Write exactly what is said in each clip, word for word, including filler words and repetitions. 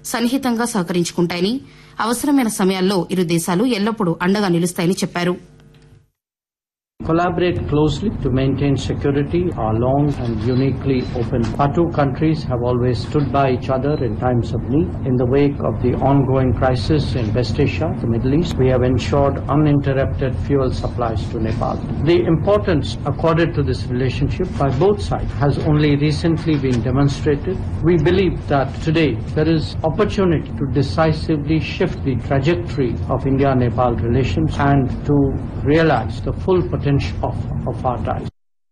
సన్నిహితంగా సహకరించుకుంటాయని అవసరమైన సమయాల్లో ఇరు దేశాలు ఎల్లప్పుడూ అండగా నిలుస్తాయని చెప్పారు. Collaborate closely to maintain security. Our long and uniquely open. Our two countries have always stood by each other in times of need. In the wake of the ongoing crisis in West Asia, the Middle East, we have ensured uninterrupted fuel supplies to Nepal. The importance accorded to this relationship by both sides has only recently been demonstrated. We believe that today there is opportunity to decisively shift the trajectory of India-Nepal relations and to realize the full potential of, of our ties.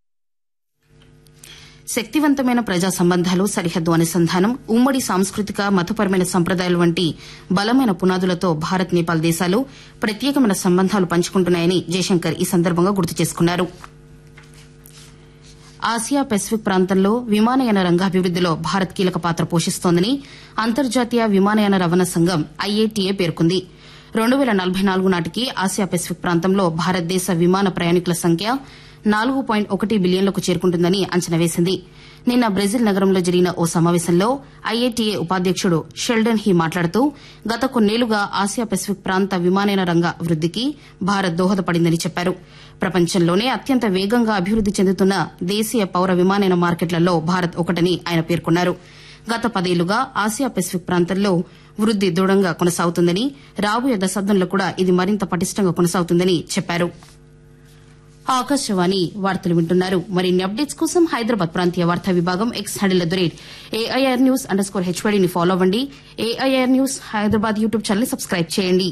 శక్తివంతమైన ప్రజా సంబంధాలు, సరిహద్దు అనుసంధానం, ఉమ్మడి సాంస్కృతిక మతపరమైన సంప్రదాయాలు వంటి బలమైన పునాదులతో భారత్ నేపాల్ దేశాలు ప్రత్యేకమైన సంబంధాలు పంచుకుంటున్నాయని జయశంకర్ ఈ సందర్భంగా గుర్తు చేసుకున్నారు. ఆసియా పెసిఫిక్ ప్రాంతంలో విమానయాన రంగాభివృద్దిలో భారత్ కీలక పాత్ర పోషిస్తోందని అంతర్జాతీయ విమానయాన రవాణా సంఘం ఐఏటీఏ పేర్కొంది. రెండు పేల నలభై నాలుగు నాటికి ఆసియా పెసిఫిక్ ప్రాంతంలో భారతదేశ విమాన ప్రయాణికుల సంఖ్య నాలుగు పాయింట్ ఒకటి బిలియన్లకు చేరుకుంటుందని అంచనా వేసింది. నిన్న బ్రెజిల్ నగరంలో జరిగిన ఓ సమావేశంలో ఐఏటీఏ ఉపాధ్యకుడు షెల్డన్ హీ మాట్లాడుతూ గత కొన్నేళ్లుగా ఆసియా పెసిఫిక్ ప్రాంత విమానయాన రంగ అభివృద్దికి భారత్ దోహదపడిందని చెప్పారు. ప్రపంచంలోనే అత్యంత వేగంగా అభివృద్ది చెందుతున్న దేశీయ పౌర విమానయాన మార్కెట్లలో భారత్ ఒకటని ఆయన పేర్కొన్నారు. గత పదేళ్లుగా ఆసియా పెసిఫిక్ ప్రాంతంలో వృద్ది దృఢంగా కొనసాగుతుందని, రాబోయే దశాబ్దంలో కూడా ఇది మరింత పటిష్టంగా కొనసాగుతుందని చెప్పారు. ఆకాశవాణి వార్తలు వింటున్నారు. మరిన్ని అప్డేట్స్ కోసం హైదరాబాద్ ప్రాంతీయ వార్తా విభాగం X handle at the rate AIR news under score హెచ్వైడీని follow అవ్వండి. AIR news Hyderabad YouTube channel subscribe చేయండి.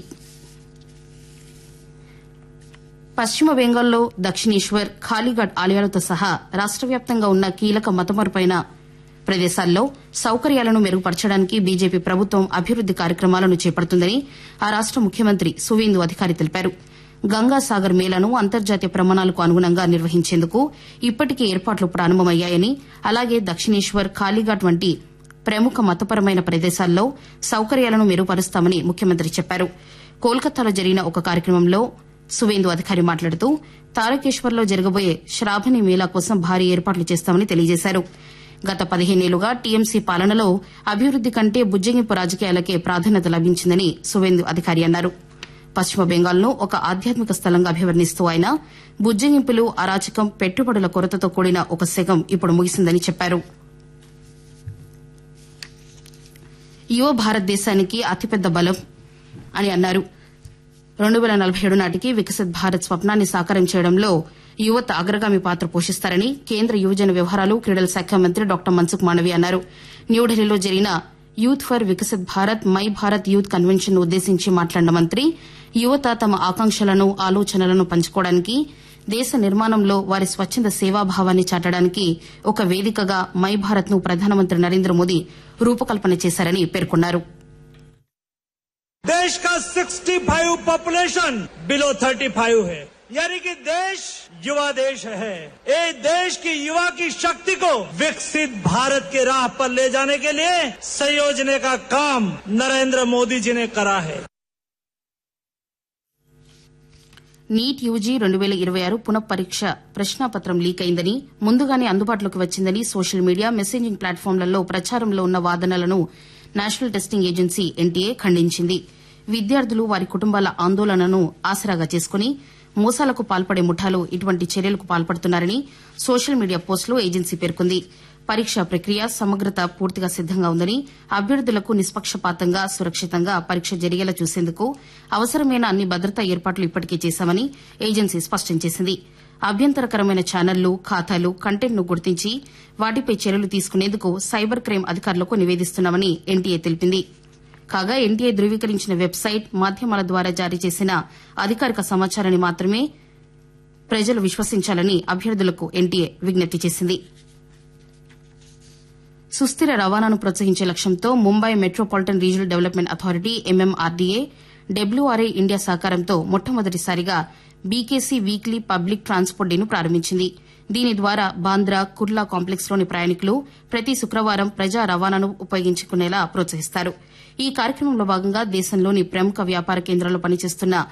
పశ్చిమ బెంగాల్లో దక్షిణేశ్వర్, కాళీఘాట్ ఆలయాలతో సహా రాష్ట వ్యాప్తంగా ఉన్న కీలక మతమరుపైన ప్రదేశాల్లో సౌకర్యాలను మెరుగుపరచడానికి బీజేపీ ప్రభుత్వం అభివృద్ది కార్యక్రమాలను చేపడుతుందని ఆ రాష్ట ముఖ్యమంత్రి సువేందు అధికారి తెలిపారు. గంగాసాగర్ మేళాను అంతర్జాతీయ ప్రమాణాలకు అనుగుణంగా నిర్వహించేందుకు ఇప్పటికే ఏర్పాట్లు ప్రారంభమయ్యాయని, అలాగే దక్షిణేశ్వర్, కాళీఘాట్ వంటి ప్రముఖ మతపరమైన ప్రదేశాల్లో సౌకర్యాలను మెరుగుపరుస్తామని ముఖ్యమంత్రి చెప్పారు. కోల్కతాలో జరిగిన ఒక కార్యక్రమంలో సువేందు అధికారి మాట్లాడుతూ తారకేశ్వర్లో జరగబోయే శ్రావణి మేళా కోసం భారీ ఏర్పాట్లు చేస్తామని తెలియజేశారు. గత పదిహేనేళ్లుగా టీఎంసీ పాలనలో అభివృద్ది కంటే బుజ్జగింపు రాజకీయాలకే ప్రాధాన్యత లభించిందని సువేందు అధికారి అన్నారు. పశ్చిమ బెంగాల్ను ఒక ఆధ్యాత్మిక స్థలంగా అభివర్ణిస్తూ ఆయన బుజ్జగింపులు, అరాచకం, పెట్టుబడుల కొరతతో కూడిన ఒక శకం ఇప్పుడు ముగిసిందని చెప్పారు. యువ భారతదేశానికి అతిపెద్ద బలం అని అన్నారు. రెండు పేల నలభై ఏడు నాటికి వికసిత్ భారత్ స్వప్నాన్ని సాకారం చేయడంలో యువత అగ్రగామి పాత్ర పోషిస్తారని కేంద్ర యువజన వ్యవహారాలు, క్రీడల శాఖ మంత్రి డాక్టర్ మన్సుఖ్ మాండవీయ అన్నారు. న్యూఢిల్లీలో జరిగిన youth for Viksit Bharat my Bharat youth convention ను ఉద్దేశించి మాట్లాడిన మంత్రి యువత తమ ఆకాంక్షలను, ఆలోచనలను పంచుకోవడానికి, దేశ నిర్మాణంలో వారి స్వచ్ఛంద సేవాభావాన్ని చాటడానికి ఒక వేదికగా మై భారత్ ను ప్రధానమంత్రి నరేంద్ర మోదీ రూపకల్పన చేశారని పేర్కొన్నారు. देश का पैंसठ पॉपुलेशन बिलो पैंतीस है, यानी कि देश युवा देश है. ये देश की युवा की शक्ति को विकसित भारत के राह पर ले जाने के लिए संयोजने का काम नरेंद्र मोदी जी ने करा है. నీట్ యూజీ రెండు పేల ఇరవై ఆరు పునఃపరీక్ష ప్రశ్నాపత్రం లీక్ అయిందని, ముందుగానే అందుబాటులోకి వచ్చిందని సోషల్ మీడియా, మెసేజింగ్ ప్లాట్ఫామ్లలో ప్రచారంలో ఉన్న వాదనలను నేషనల్ టెస్టింగ్ ఏజెన్సీ ఎన్టీఏ ఖండించింది. విద్యార్థులు, వారి కుటుంబాల ఆందోళనను ఆసరాగా చేసుకుని మోసాలకు పాల్పడే ముఠాలు ఇటువంటి చర్యలకు పాల్పడుతున్నారని సోషల్ మీడియా పోస్టులో ఏజెన్సీ పేర్కొంది. పరీక్షా ప్రక్రియ సమగ్రత పూర్తిగా సిద్దంగా ఉందని, అభ్యర్థులకు నిష్పక్షపాతంగా, సురక్షితంగా పరీక్ష జరిగేలా చూసేందుకు అవసరమైన అన్ని భద్రతా ఏర్పాట్లు ఇప్పటికే చేశామని ఏజెన్సీ స్పష్టం చేసింది. అభ్యంతరకరమైన ఛానళ్లు, ఖాతాలు, కంటెంట్ను గుర్తించి వాటిపై చర్యలు తీసుకునేందుకు సైబర్ క్రైమ్ అధికారులకు నివేదిస్తున్నామని ఎన్టీఏ తెలిపింది. కాగా ఎన్టీఏ ధృవీకరించిన వెబ్సైట్, మాధ్యమాల ద్వారా జారీ చేసిన అధికారిక సమాచారాన్ని మాత్రమే ప్రజలు విశ్వసించాలని అభ్యర్థులకు ఎన్టీఏ విజ్ఞప్తి చేసింది. సుస్థిర రవాణాను ప్రోత్సహించే లక్ష్యంతో Mumbai metropolitan regional development authority MMRDA, WRA India సహకారంతో మొట్టమొదటిసారిగా బీకేసీ వీక్లీ పబ్లిక్ ట్రాన్స్పోర్ట్ డేను ప్రారంభించింది. దీని ద్వారా బాంద్రా, కుర్లా కాంప్లెక్స్లోని ప్రయాణికులు ప్రతి శుక్రవారం ప్రజా రవాణాను ఉపయోగించుకునేలా ప్రోత్సహిస్తారు. ఈ కార్యక్రమంలో భాగంగా దేశంలోని ప్రముఖ వ్యాపార కేంద్రాల్లో పనిచేస్తున్న